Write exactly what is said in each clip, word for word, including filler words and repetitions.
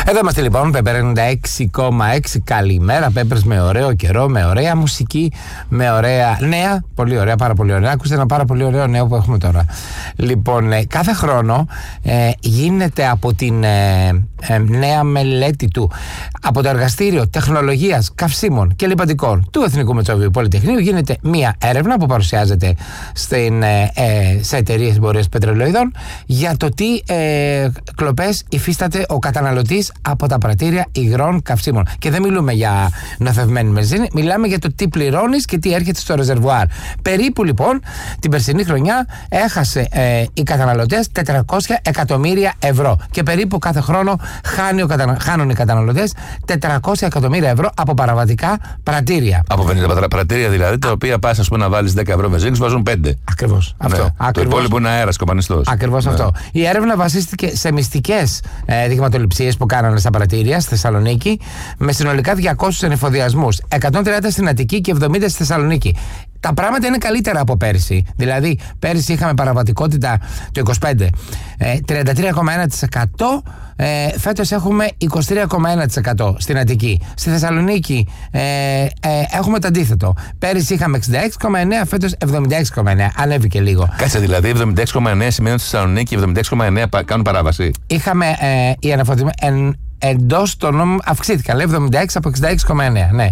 Εδώ είμαστε λοιπόν, Πέπερ ενενήντα έξι κόμμα έξι. Καλημέρα, Πέπερς, με ωραίο καιρό, με ωραία μουσική, με ωραία νέα. Πολύ ωραία, πάρα πολύ ωραία. Ακούστε ένα πάρα πολύ ωραίο νέο που έχουμε τώρα. Λοιπόν, ε, κάθε χρόνο ε, γίνεται από την ε, ε, νέα μελέτη του, από το Εργαστήριο Τεχνολογίας Καυσίμων και Λιπαντικών του Εθνικού Μετσόβιου Πολυτεχνείου, γίνεται μία έρευνα που παρουσιάζεται στην, ε, ε, σε εταιρείες εμπορίας πετρελαιοειδών για το τι ε, κλοπές υφίσταται ο καταναλωτής από τα πρατήρια υγρών καυσίμων. Και δεν μιλούμε για νοθευμένη βενζίνη, μιλάμε για το τι πληρώνεις και τι έρχεται στο ρεζερβουάρ. Περίπου λοιπόν την περσινή χρονιά έχασε ε, οι καταναλωτές τετρακόσια εκατομμύρια ευρώ. Και περίπου κάθε χρόνο χάνει ο κατανα... χάνουν οι καταναλωτές τετρακόσια εκατομμύρια ευρώ από παραβατικά πρατήρια. Από πενήντα πρατήρια δηλαδή, τα οποία πας ας πούμε να βάλεις δέκα ευρώ βενζίνη, βάζουν πέντε. Ακριβώς. Αυτό. Ναι. Ακριβώς. Το υπόλοιπο είναι αέρας κοπανιστός. Ακριβώς ναι. αυτό. Η έρευνα βασίστηκε σε μυστικές ε, δειγματοληψίες που κάνανε στα πρατήρια στη Θεσσαλονίκη, με συνολικά διακόσιους ενεφοδιασμούς, εκατόν τριάντα στην Αττική και εβδομήντα στη Θεσσαλονίκη. Τα πράγματα είναι καλύτερα από πέρυσι. Δηλαδή, πέρυσι είχαμε παραβατικότητα το είκοσι πέντε, ε, τριάντα τρία κόμμα ένα τοις εκατό. Ε, φέτος έχουμε είκοσι τρία κόμμα ένα τοις εκατό στην Αττική. Στη Θεσσαλονίκη ε, ε, έχουμε το αντίθετο. Πέρυσι είχαμε εξήντα έξι κόμμα εννέα, φέτος εβδομήντα έξι κόμμα εννέα. Ανέβηκε λίγο. Κάτσε, δηλαδή εβδομήντα έξι κόμμα εννέα σημαίνει ότι στη Θεσσαλονίκη και εβδομήντα έξι κόμμα εννέα κάνουν παράβαση. Είχαμε ε, οι αναφοδιασμοί εντός των νόμων αυξήθηκαν. Λέει εβδομήντα έξι από εξήντα έξι κόμμα εννέα. Ναι.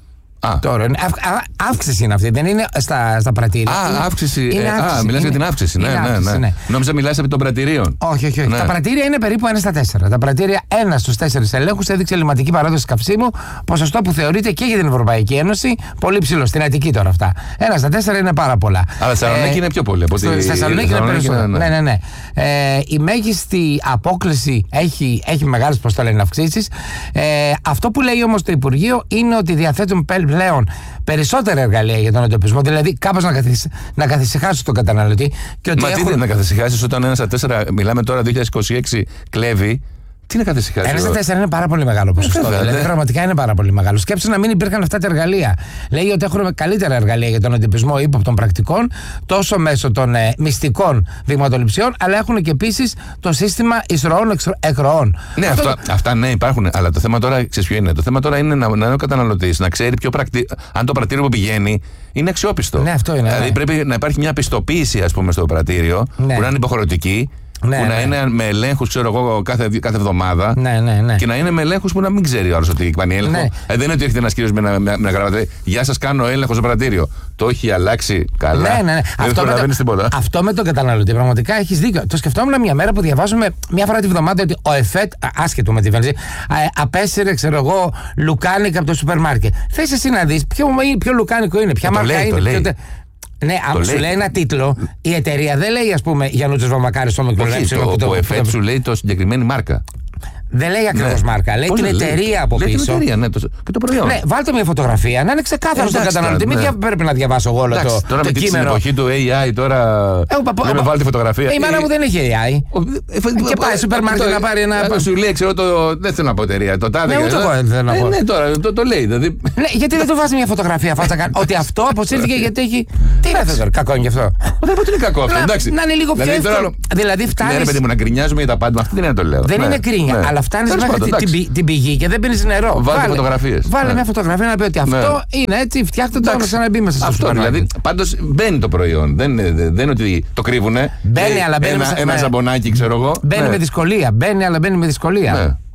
Α. Τώρα, α, α, αύξηση είναι αυτή, δεν είναι στα, στα πρατήρια. Α, είναι, αύξηση. Είναι ε, αύξηση. Α, μιλάς για την αύξηση. Ναι, αύξηση, ναι, ναι. ναι. Νόμιζα μιλάς επί των πρατηρίων. Όχι, όχι, όχι. Ναι. Τα πρατήρια είναι περίπου ένα στα τέσσερα. Τα πρατήρια ένα στους τέσσερις ελέγχους έδειξε ελληματική παράδοση καυσίμου, ποσοστό που θεωρείται και για την Ευρωπαϊκή Ένωση πολύ ψηλό. Στην Αττική τώρα αυτά. Ένα στα τέσσερα είναι πάρα πολλά. Αλλά στη Θεσσαλονίκη ε, είναι πιο πολύ. Στη Θεσσαλονίκη είναι περισσότερο. Ναι, ναι, ναι. ναι. Ε, η μέγιστη απόκληση έχει, έχει μεγάλες αυξήσεις. Ε, αυτό που λέει όμως το Υπουργείο είναι ότι διαθέτουν πλέον περισσότερα εργαλεία για τον εντοπισμό, δηλαδή κάπως να, καθυσ... να καθησυχάσει τον καταναλωτή. Και ότι Μα έχουν... τι είναι να καθησυχάσει όταν ένα στα τέσσερα, μιλάμε τώρα δύο χιλιάδες είκοσι έξι, κλέβει. Τι είναι καθησυχάσει. Ένα στα τέσσερα είναι πάρα πολύ μεγάλο ποσοστό. Ε, δηλαδή, δε. πραγματικά είναι πάρα πολύ μεγάλο. Σκέψτε να μην υπήρχαν αυτά τα εργαλεία. Λέει ότι έχουμε καλύτερα εργαλεία για τον εντοπισμό ύποπτων πρακτικών, τόσο μέσω των ε, μυστικών δειγματοληψιών, αλλά έχουν και επίσης το σύστημα εισρωών εκροών. Ναι, αυτό... αυτά, αυτά ναι υπάρχουν. Αλλά το θέμα τώρα, ξέρεις ποιο είναι. Το θέμα τώρα είναι να, να είναι ο καταναλωτής, να ξέρει ποιο πρακτι... αν το πρατήριο που πηγαίνει είναι αξιόπιστο. Ναι, αυτό είναι. Δηλαδή ναι. πρέπει να υπάρχει μια πιστοποίηση, ας πούμε, στο πρατήριο, ναι. που να είναι υποχρεωτική. Ναι, που ναι. να είναι με ελέγχους, ξέρω εγώ, κάθε, κάθε εβδομάδα. Ναι, ναι, ναι. Και να είναι με ελέγχους που να μην ξέρει ο άλλος ότι κάνει έλεγχο. Ναι. Ε, δεν είναι ότι έρχεται ένας κύριος με ένα, με ένα γράμμα. Γεια σας, κάνω έλεγχο στο πρατήριο. Το έχει αλλάξει καλά. Ναι, ναι, ναι. Δεν αυτό, με το, αυτό με τον καταναλωτή. Πραγματικά έχεις δίκιο. Το σκεφτόμουν μια μέρα που διαβάζουμε μια φορά τη βδομάδα ότι ο ΕΦΕΤ, άσχετο με τη βενζίνη, απέσυρε, ξέρω εγώ, λουκάνικα από το σούπερ μάρκετ. Θες εσύ να δεις ποιο, ποιο λουκάνικο είναι, ποια ε, μάρκα λέει, είναι. Ποιο... Ναι, αν σου λέει ένα τίτλο, η εταιρεία δεν λέει, ας πούμε, Γιαννούτσος Βαμακάρης στο Μικροέμψιλο. Το ΕΦΕΤ σου λέει το συγκεκριμένη μάρκα. Δεν λέει ακριβώς ναι. μάρκα, λέει πώς την λέει, εταιρεία από λέει πίσω. Την εταιρεία, ναι, το, και το προϊόν. Ναι, βάλτε μια φωτογραφία, να είναι ξεκάθαρο στον καταναλωτή. Μην ναι. πρέπει να διαβάσω εγώ όλο εντάξει, το, τώρα το με κείμενο. Στην εποχή του έι άι τώρα. Δεν με βάλει τη φωτογραφία. Η μάνα μου δεν έχει έι άι. Και πάει στο σούπερ μάρκετ να πάρει ένα. Σου λέει, ξέρω το. Δεν θέλω να πω εταιρεία. Το τάδε. Ναι, ούτε εγώ δεν θέλω να πω. Ναι, τώρα το λέει. Ναι, γιατί δεν του βάζει μια φωτογραφία φάτσα. Ότι αυτό αποσύρθηκε γιατί έχει. Τι είναι αυτό, κακό είναι γι' αυτό. Δεν πω ότι είναι κακό αυτό. Εντάξει. Να είναι λίγο πιο εύκολο. Δηλαδή φτάνει. Ναι, ρε παιδί μου, να γκρινιάζουμε για τα πάντα. Αυτή δεν είναι το λέω. Δεν είναι κρίνια, αλλά φτάνει μέχρι την, την πηγή και δεν πίνεις νερό. Βάλε φωτογραφίες. Βάλε ναι. μια φωτογραφία να πει ότι αυτό ναι. είναι έτσι, φτιάχτε το να ξαναμπεί μέσα στο αυτό δηλαδή. Πάντως μπαίνει το προϊόν. Δεν, δεν είναι ότι το κρύβουνε. Μπαίνει, αλλά μπαίνει. Ένα, μέσα, ένα ναι. ζαμπονάκι, ξέρω εγώ. Μπαίνει ναι. με δυσκολία. Μπαίνει, αλλά μπαίνει με δυσκολία. Ναι.